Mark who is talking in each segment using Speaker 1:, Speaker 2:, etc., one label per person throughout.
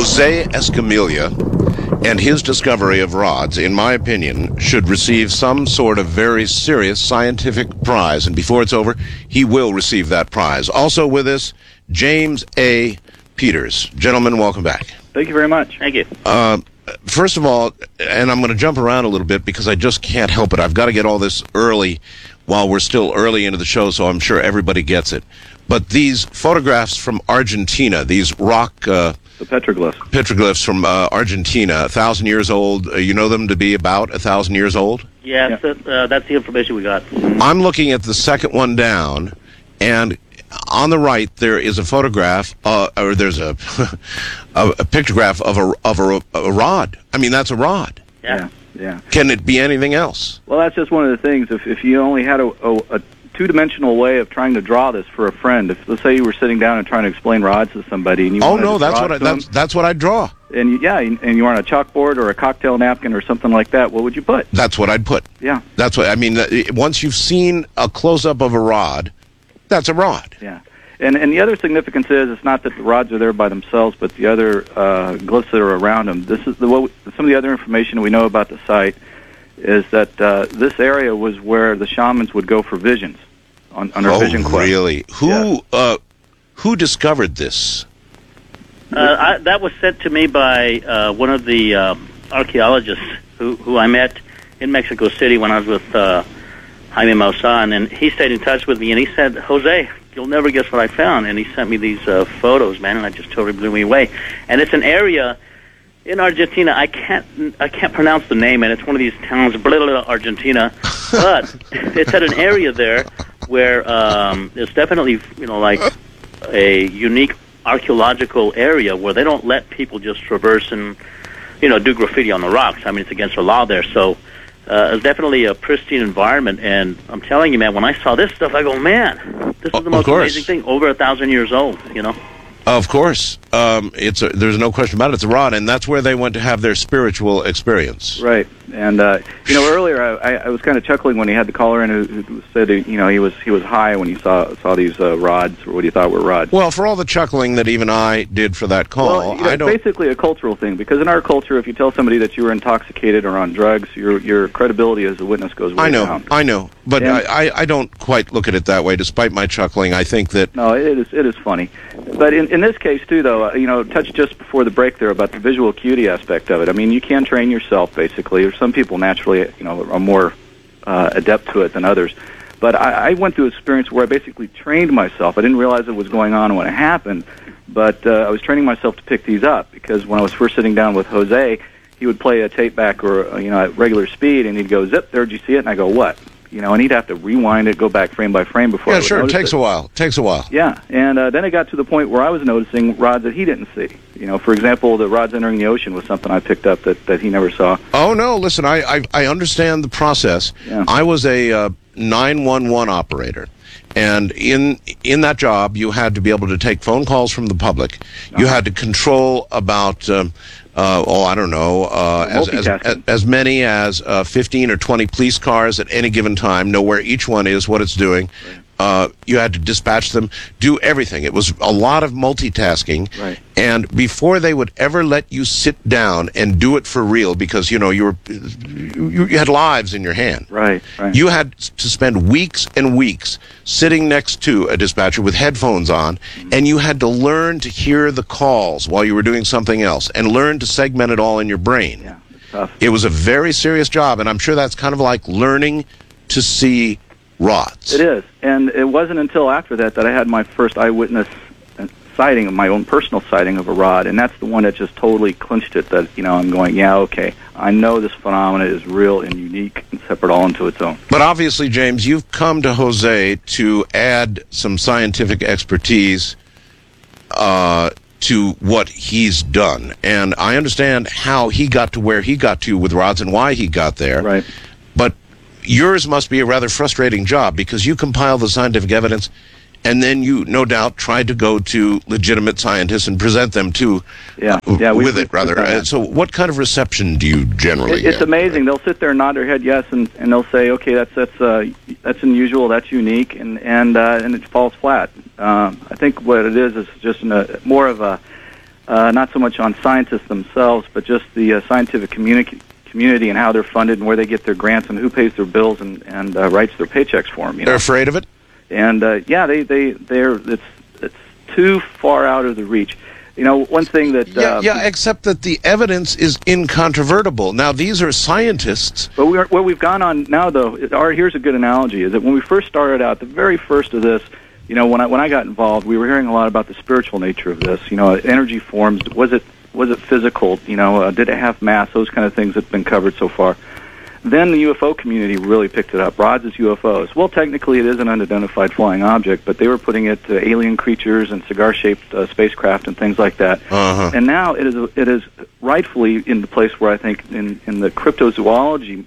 Speaker 1: Jose Escamilla and his discovery of rods, in my opinion, should receive some sort of very serious scientific prize. And before it's over, he will receive that prize. Also with us, James A. Peters. Gentlemen, welcome back.
Speaker 2: Thank you very much.
Speaker 3: Thank you.
Speaker 1: First of all, and I'm going to jump around a little bit because I just can't help it. I've got to get all this early while we're still early into the show, so I'm sure everybody gets it. But these photographs from Argentina, these rock...
Speaker 2: the petroglyphs.
Speaker 1: Petroglyphs from Argentina, 1,000 years old. You know them to be about 1,000 years old?
Speaker 3: Yes, yeah. That's the information we got.
Speaker 1: I'm looking at the second one down, and on the right there is a photograph, or there's a a pictograph of a rod. I mean, that's a rod.
Speaker 3: Yeah.
Speaker 2: Yeah.
Speaker 1: Can it be anything else?
Speaker 2: Well, that's just one of the things. If you only had a two-dimensional way of trying to draw this for a friend, if let's say you were sitting down and trying to explain rods to somebody, and you
Speaker 1: that's what I'd draw.
Speaker 2: And you were on a chalkboard or a cocktail napkin or something like that, what would you put?
Speaker 1: That's what I'd put.
Speaker 2: Yeah.
Speaker 1: That's what I mean. Once you've seen a close-up of a rod, that's a rod.
Speaker 2: Yeah. And the other significance is it's not that the rods are there by themselves, but the other glyphs that are around them. This is some of the other information we know about the site is that this area was where the shamans would go for visions on their vision quest.
Speaker 1: Really? Who discovered this?
Speaker 3: That was sent to me by one of the archaeologists who I met in Mexico City when I was with Jaime Maussan, and he stayed in touch with me, and he said, Jose, you'll never guess what I found. And he sent me these photos, man, and I just totally blew me away. And it's an area in Argentina. I can't pronounce the name, and it's one of these towns, Argentina. But it's at an area there where there's definitely, like a unique archaeological area where they don't let people just traverse and, do graffiti on the rocks. I mean, it's against the law there. So it's definitely a pristine environment. And I'm telling you, man, when I saw this stuff, I go, man, this is the most amazing thing. Over 1,000 years old,
Speaker 1: Of course. There's no question about it. It's a rod, and that's where they went to have their spiritual experience.
Speaker 2: Right. And, earlier I was kind of chuckling when he had the caller in who said, he was high when he saw these rods, or what he thought were rods.
Speaker 1: Well, for all the chuckling that even I did for that call,
Speaker 2: it's basically a cultural thing, because in our culture, if you tell somebody that you were intoxicated or on drugs, your credibility as a witness goes way down.
Speaker 1: I know. But I don't quite look at it that way, despite my chuckling. I think that...
Speaker 2: No, it is funny. But in this case, too, though, touched just before the break there about the visual acuity aspect of it. I mean, you can train yourself, basically. Some people naturally, are more adept to it than others. But I went through an experience where I basically trained myself. I didn't realize it was going on when it happened, but I was training myself to pick these up, because when I was first sitting down with Jose, he would play a tape back or, at regular speed, and he'd go, zip, there, did you see it? And I go, what? And he'd have to rewind it, go back frame by frame before I would
Speaker 1: sure,
Speaker 2: notice
Speaker 1: it takes a while.
Speaker 2: Yeah, and then it got to the point where I was noticing rods that he didn't see. For example, the rods entering the ocean was something I picked up that he never saw.
Speaker 1: Oh, no, listen, I understand the process.
Speaker 2: Yeah.
Speaker 1: I was a 911 operator. And in that job, you had to be able to take phone calls from the public. You had to control about... I don't know, as many as 15 or 20 police cars at any given time, know where each one is, what it's doing.
Speaker 2: Right.
Speaker 1: You had to dispatch them, do everything. It was a lot of multitasking.
Speaker 2: Right.
Speaker 1: And before they would ever let you sit down and do it for real, because, you had lives in your hand.
Speaker 2: Right.
Speaker 1: You had to spend weeks and weeks sitting next to a dispatcher with headphones on, and you had to learn to hear the calls while you were doing something else, and learn to segment it all in your brain.
Speaker 2: Yeah, it's tough.
Speaker 1: It was a very serious job, and I'm sure that's kind of like learning to see rods.
Speaker 2: It is, and it wasn't until after that I had my first eyewitness sighting, my own personal sighting of a rod, and that's the one that just totally clinched it, that, I'm going, yeah, okay, I know this phenomena is real and unique and separate all into its own.
Speaker 1: But obviously, James, you've come to Jose to add some scientific expertise to what he's done, and I understand how he got to where he got to with rods and why he got there.
Speaker 2: Right.
Speaker 1: But yours must be a rather frustrating job, because you compile the scientific evidence, and then you, no doubt, tried to go to legitimate scientists and present them to So what kind of reception do you generally get?
Speaker 2: It's amazing. They'll sit there and nod their head yes, and they'll say, okay, that's unusual, that's unique, and it falls flat. I think what it is just more of a not so much on scientists themselves, but just the scientific community and how they're funded and where they get their grants and who pays their bills and writes their paychecks for them.
Speaker 1: They're afraid of it?
Speaker 2: And it's too far out of the reach. One thing that
Speaker 1: except that the evidence is incontrovertible. Now, these are scientists.
Speaker 2: But what we've gone on now, though, here's a good analogy: is that when we first started out, the very first of this, when I got involved, we were hearing a lot about the spiritual nature of this. Energy forms. Was it physical? Did it have mass? Those kind of things have been covered so far. Then the UFO community really picked it up. Rods as UFOs. Well, technically it is an unidentified flying object, but they were putting it to alien creatures and cigar-shaped spacecraft and things like that.
Speaker 1: Uh-huh.
Speaker 2: And now it is rightfully in the place where I think in the cryptozoology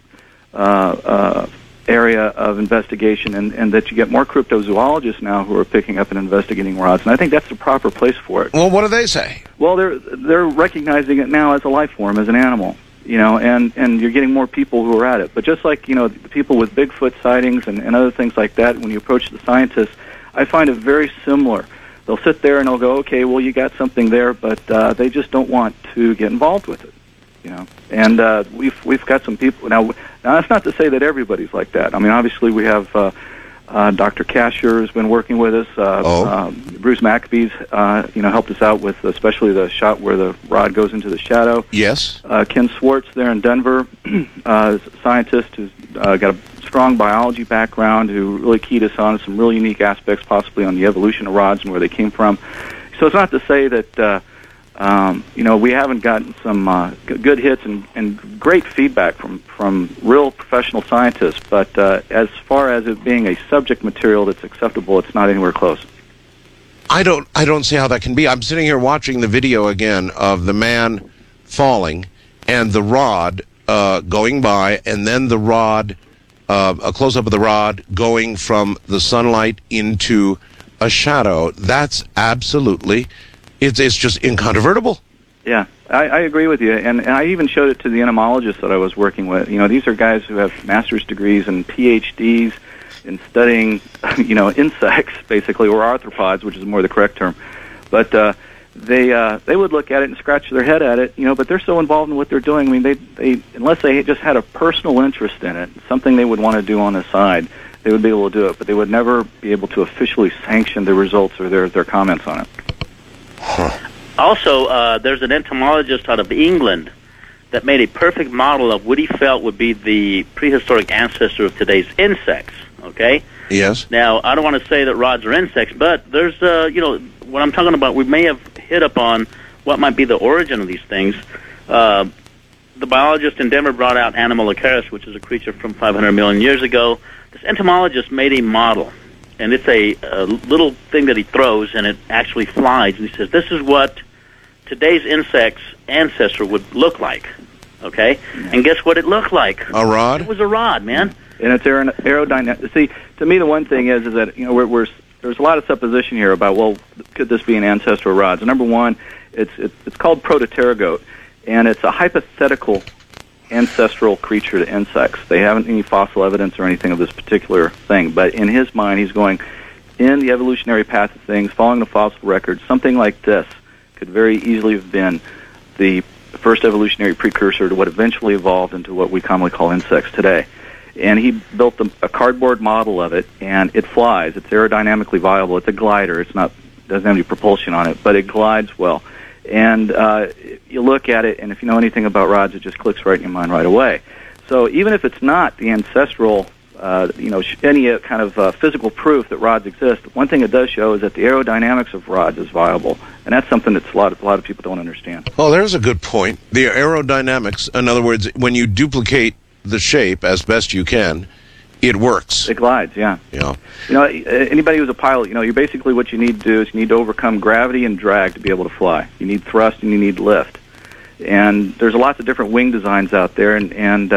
Speaker 2: area of investigation, and that you get more cryptozoologists now who are picking up and investigating rods. And I think that's the proper place for it.
Speaker 1: Well, what do they say?
Speaker 2: Well, they're recognizing it now as a life form, as an animal. And you're getting more people who are at it. But just like, the people with Bigfoot sightings and other things like that, when you approach the scientists, I find it very similar. They'll sit there and they'll go, okay, well, you got something there, but they just don't want to get involved with it, And we've got some people. Now, that's not to say that everybody's like that. I mean, obviously, we have Dr. Kasher has been working with us. Bruce Maccabee's, helped us out with especially the shot where the rod goes into the shadow.
Speaker 1: Yes.
Speaker 2: Ken Swartz there in Denver, a scientist who's got a strong biology background, who really keyed us on some really unique aspects, possibly on the evolution of rods and where they came from. So it's not to say that we haven't gotten some good hits and great feedback from real professional scientists, but as far as it being a subject material that's acceptable, it's not anywhere close.
Speaker 1: I don't see how that can be. I'm sitting here watching the video again of the man falling and the rod going by, and then the rod, a close-up of the rod going from the sunlight into a shadow. That's absolutely... It's just incontrovertible. Yeah,
Speaker 2: I agree with you, and I even showed it to the entomologists that I was working with. These are guys who have master's degrees and PhDs in studying, insects, basically, or arthropods, which is more the correct term. But they would look at it and scratch their head at it, but they're so involved in what they're doing. I mean, they unless they just had a personal interest in it, something they would want to do on the side, they would be able to do it, but they would never be able to officially sanction the results or their comments on it.
Speaker 1: Huh.
Speaker 3: Also, there's an entomologist out of England that made a perfect model of what he felt would be the prehistoric ancestor of today's insects, okay?
Speaker 1: Yes.
Speaker 3: Now, I don't want to say that rods are insects, but there's, what I'm talking about, we may have hit upon what might be the origin of these things. The biologist in Denver brought out Anomalocaris, which is a creature from 500 million years ago. This entomologist made a model. And it's a little thing that he throws, and it actually flies. And he says, this is what today's insect's ancestor would look like, okay? And guess what it looked like?
Speaker 1: A rod?
Speaker 3: It was a rod, man.
Speaker 2: And it's aerodynamic. See, to me, the one thing is that, there's a lot of supposition here about, well, could this be an ancestor of rods? Number one, it's called Protopterygote, and it's a hypothetical ancestral creature to insects. They haven't any fossil evidence or anything of this particular thing, but in his mind, he's going, in the evolutionary path of things, following the fossil record, something like this could very easily have been the first evolutionary precursor to what eventually evolved into what we commonly call insects today. And he built a cardboard model of it, and it flies. It's aerodynamically viable. It's a glider. Doesn't have any propulsion on it, but it glides well. And you look at it, and if you know anything about rods, it just clicks right in your mind right away. So even if it's not the ancestral, any kind of physical proof that rods exist, one thing it does show is that the aerodynamics of rods is viable, and that's something that a lot of people don't understand.
Speaker 1: Well, there's a good point. The aerodynamics, in other words, when you duplicate the shape as best you can, it works.
Speaker 2: It glides, yeah.
Speaker 1: Yeah.
Speaker 2: Anybody who's a pilot, you basically what you need to do is you need to overcome gravity and drag to be able to fly. You need thrust and you need lift. And there's lots of different wing designs out there, and in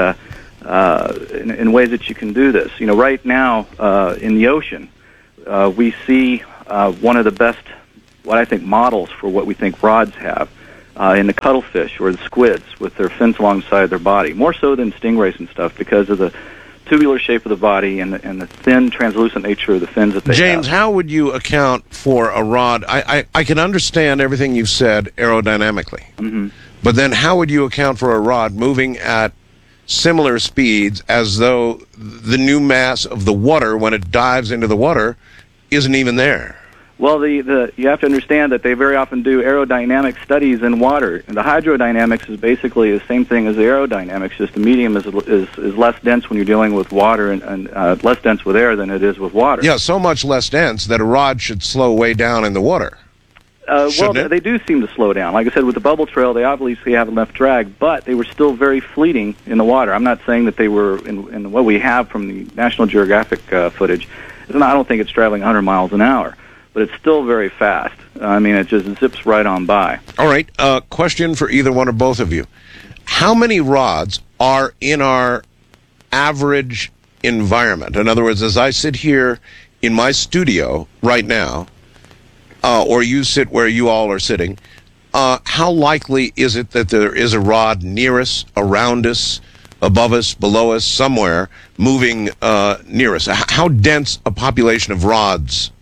Speaker 2: ways that you can do this. Right now in the ocean, we see one of the best, what I think, models for what we think rods have in the cuttlefish or the squids with their fins alongside their body, more so than stingrays and stuff because of the tubular shape of the body and the thin, translucent nature of the fins that they
Speaker 1: James,
Speaker 2: have.
Speaker 1: how would you account for a rod? I can understand everything you've said aerodynamically, but then how would you account for a rod moving at similar speeds as though the new mass of the water, when it dives into the water, isn't even there?
Speaker 2: Well, you have to understand that they very often do aerodynamic studies in water. And the hydrodynamics is basically the same thing as the aerodynamics, just the medium is less dense when you're dealing with water and less dense with air than it is with water.
Speaker 1: Yeah, so much less dense that a rod should slow way down in the water.
Speaker 2: Well, they do seem to slow down. Like I said, with the bubble trail, they obviously have enough drag, but they were still very fleeting in the water. I'm not saying that they were, in what we have from the National Geographic footage, I don't think it's traveling 100 miles an hour. But it's still very fast. I mean, it just zips right on by.
Speaker 1: All right. Question for either one or both of you. How many rods are in our average environment? In other words, as I sit here in my studio right now, or you sit where you all are sitting, how likely is it that there is a rod near us, around us, above us, below us, somewhere, moving near us? How dense a population of rods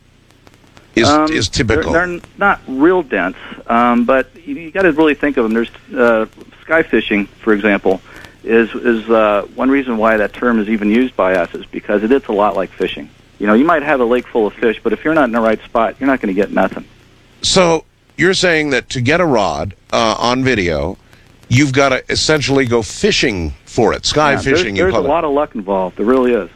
Speaker 1: is typical?
Speaker 2: They're not real dense, but you got to really think of them. There's sky fishing, for example, is one reason why that term is even used by us is because it is a lot like fishing. You know, you might have a lake full of fish, but if you're not in the right spot, you're not going to get nothing.
Speaker 1: So you're saying that to get a rod on video, you've got to essentially go fishing for it, sky fishing.
Speaker 2: There's a lot of luck involved. There really is.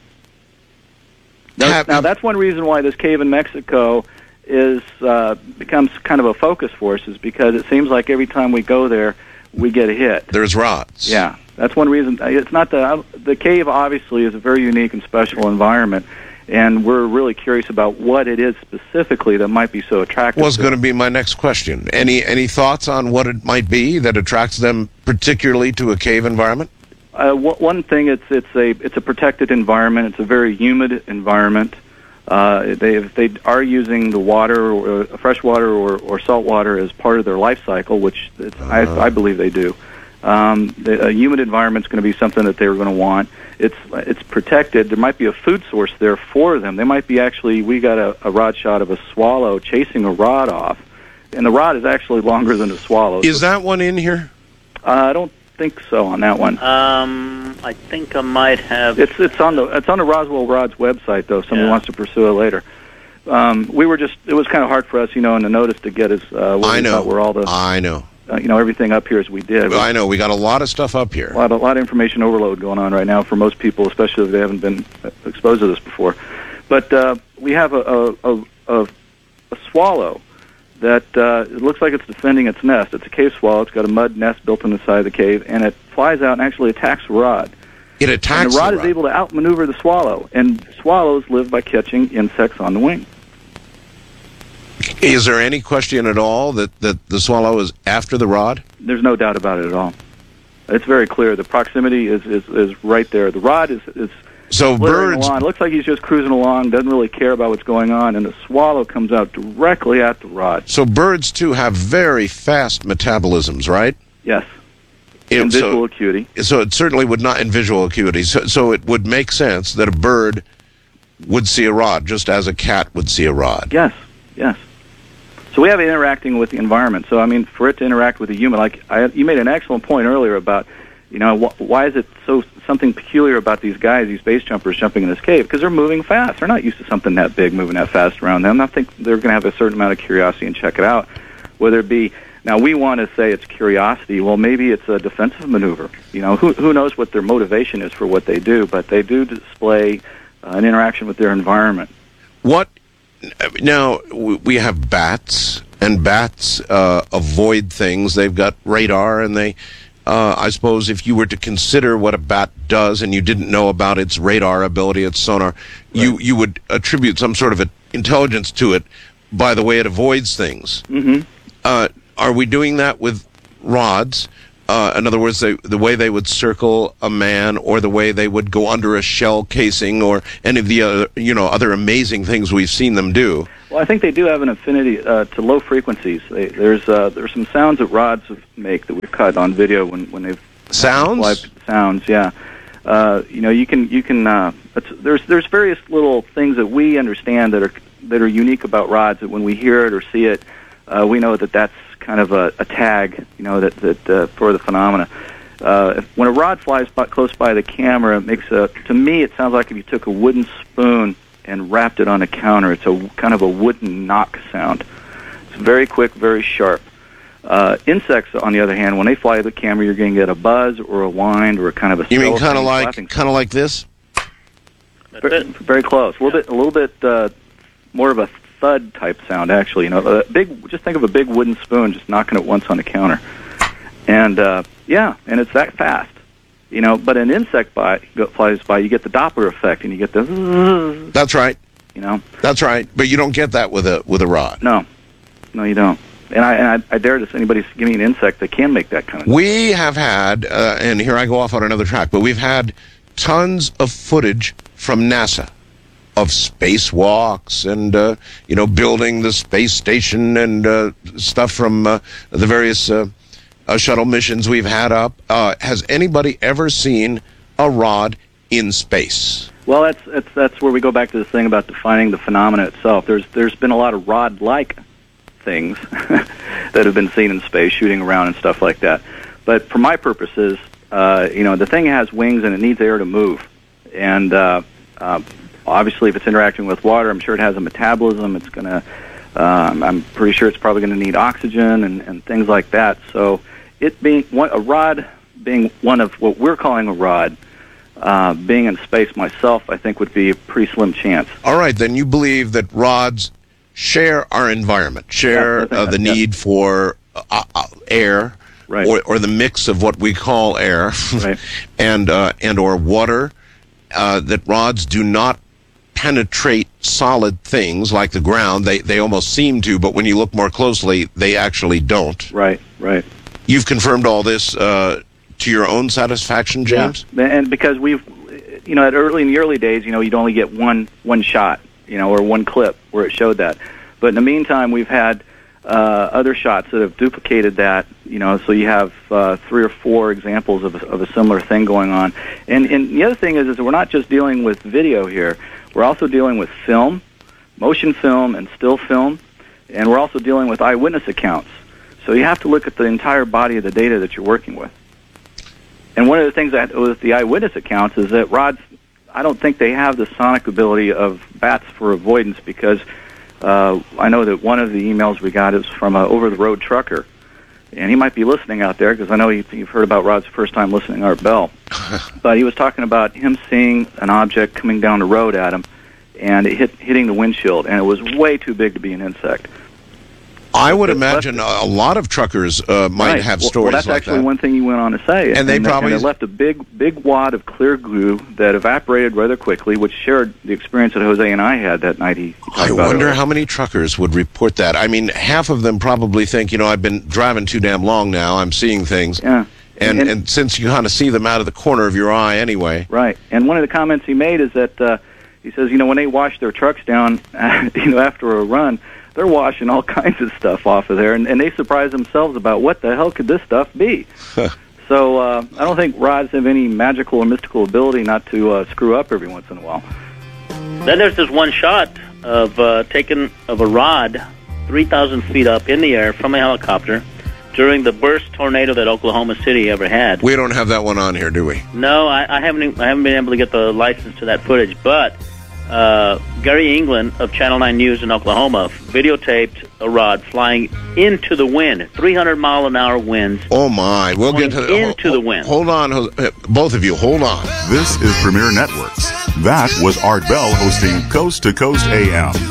Speaker 2: Now that's one reason why this cave in Mexico becomes kind of a focus for us, is because it seems like every time we go there, we get a hit.
Speaker 1: There's rods.
Speaker 2: Yeah, that's one reason. It's not the cave obviously is a very unique and special environment, and we're really curious about what it is specifically that might be so attractive.
Speaker 1: Was going to be my next question. Any thoughts on what it might be that attracts them particularly to a cave environment?
Speaker 2: One thing, it's a protected environment. It's a very humid environment. They are using the water, or fresh water or salt water, as part of their life cycle, which I believe they do. A humid environment is going to be something that they're going to want. It's protected. There might be a food source there for them. They might be we got a rod shot of a swallow chasing a rod off, and the rod is actually longer than the swallow.
Speaker 1: Is that one in here?
Speaker 2: I don't think so on that one.
Speaker 3: I think I might have.
Speaker 2: It's on the Roswell Rods website, though. If someone wants to pursue it later. It was kind of hard for us, in the notice to get us.
Speaker 1: I know.
Speaker 2: Where all the everything up here as we did.
Speaker 1: I know we got a lot of stuff up here.
Speaker 2: A lot of information overload going on right now for most people, especially if they haven't been exposed to this before. But we have a swallow that it looks like it's defending its nest. It's a cave swallow. It's got a mud nest built in the side of the cave, and it flies out and actually attacks the rod.
Speaker 1: It attacks
Speaker 2: and the rod is able to outmaneuver the swallow, and swallows live by catching insects on the wing.
Speaker 1: Is there any question at all that the swallow is after the rod?
Speaker 2: There's no doubt about it at all. It's very clear. The proximity is right there. The rod is
Speaker 1: so birds
Speaker 2: along. It looks like he's just cruising along, doesn't really care about what's going on, and the swallow comes out directly at the rod.
Speaker 1: So birds, too, have very fast metabolisms, right?
Speaker 2: Yes. And visual acuity.
Speaker 1: So it certainly would not, in visual acuity. So it would make sense that a bird would see a rod, just as a cat would see a rod.
Speaker 2: Yes. So we have it interacting with the environment. So, I mean, for it to interact with a human, you made an excellent point earlier about, why is it something peculiar about these guys, these base jumpers jumping in this cave? Because they're moving fast. They're not used to something that big moving that fast around them. I think they're going to have a certain amount of curiosity and check it out. Whether it be, now we want to say it's curiosity. Well, maybe it's a defensive maneuver. Who knows what their motivation is for what they do, but they do display an interaction with their environment.
Speaker 1: Now, we have bats, and bats avoid things. They've got radar, and they, I suppose if you were to consider what a bat does and you didn't know about its radar ability, its sonar, right, you would attribute some sort of intelligence to it by the way it avoids things.
Speaker 2: Mm-hmm.
Speaker 1: Are we doing that with rods? In other words, the way they would circle a man, or the way they would go under a shell casing, or any of the other amazing things we've seen them do.
Speaker 2: Well, I think they do have an affinity to low frequencies. There's some sounds that rods make that we've caught on video when they've
Speaker 1: sounds.
Speaker 2: Sounds, yeah. You can. There's various little things that we understand that are unique about rods. That when we hear it or see it, we know that that's kind of a tag. That for the phenomena. When a rod flies close by the camera, it makes to me it sounds like if you took a wooden spoon and wrapped it on a counter. It's a kind of a wooden knock sound. It's very quick, very sharp. Insects, on the other hand, when they fly to the camera, you're going to get a buzz or a whine or a kind of a.
Speaker 1: You mean kind of like this?
Speaker 2: Very close. A little bit more of a thud type sound, actually. Just think of a big wooden spoon just knocking it once on the counter, and and it's that fast. But an insect flies by, you get the Doppler effect, and you get the.
Speaker 1: That's right. That's right. But you don't get that with a rod.
Speaker 2: No, you don't. And I dare to anybody give me an insect that can make that kind of.
Speaker 1: We have had, and here I go off on another track, but we've had tons of footage from NASA of spacewalks and building the space station and stuff from the various shuttle missions we've had up. Has anybody ever seen a rod in space?
Speaker 2: Well, that's where we go back to this thing about defining the phenomena itself. There's been a lot of rod-like things that have been seen in space, shooting around and stuff like that. But for my purposes, the thing has wings and it needs air to move. And obviously, if it's interacting with water, I'm sure it has a metabolism. It's going to, I'm pretty sure it's probably going to need oxygen and things like that. So it being a rod, being one of what we're calling a rod, being in space myself, I think would be a pretty slim chance.
Speaker 1: All right, then you believe that rods share our environment, share the need for air,
Speaker 2: right,
Speaker 1: or the mix of what we call air,
Speaker 2: right,
Speaker 1: and or water. That rods do not penetrate solid things like the ground. They almost seem to, but when you look more closely, they actually don't.
Speaker 2: Right.
Speaker 1: You've confirmed all this to your own satisfaction, James?
Speaker 2: Yeah, and because we've, in the early days, you'd only get one shot. Or one clip where it showed that. But in the meantime, we've had other shots that have duplicated that, so you have 3 or 4 examples of a similar thing going on. And the other thing is we're not just dealing with video here. We're also dealing with film, motion film, and still film, and we're also dealing with eyewitness accounts. So you have to look at the entire body of the data that you're working with. And one of the things that with the eyewitness accounts is that rods, I don't think they have the sonic ability of bats for avoidance, because I know that one of the emails we got is from an over-the-road trucker, and he might be listening out there because I know you've heard about Rod's first time listening, Art Bell. But he was talking about him seeing an object coming down the road at him, and it hitting the windshield, and it was way too big to be an insect.
Speaker 1: I would imagine a lot of truckers might have stories
Speaker 2: that's
Speaker 1: like that.
Speaker 2: Actually one thing you went on to say.
Speaker 1: And they
Speaker 2: left a big wad of clear glue that evaporated rather quickly, which shared the experience that Jose and I had that night.
Speaker 1: I wonder how many truckers would report that. I mean, half of them probably think, I've been driving too damn long now. I'm seeing things.
Speaker 2: Yeah.
Speaker 1: And since you kind of see them out of the corner of your eye anyway.
Speaker 2: Right. And one of the comments he made is that he says, when they wash their trucks down, after a run, they're washing all kinds of stuff off of there, and they surprise themselves about what the hell could this stuff be. So I don't think rods have any magical or mystical ability not to screw up every once in a while.
Speaker 3: Then there's this one shot of a rod 3,000 feet up in the air from a helicopter during the worst tornado that Oklahoma City ever had.
Speaker 1: We don't have that one on here, do we?
Speaker 3: No, I haven't been able to get the license to that footage, but Gary England of Channel 9 News in Oklahoma videotaped a rod flying into the wind, 300-mile-an-hour winds.
Speaker 1: Oh, my. We'll get to
Speaker 3: into the wind.
Speaker 1: Hold on, both of you, hold on.
Speaker 4: This is Premier Networks. That was Art Bell hosting Coast to Coast AM.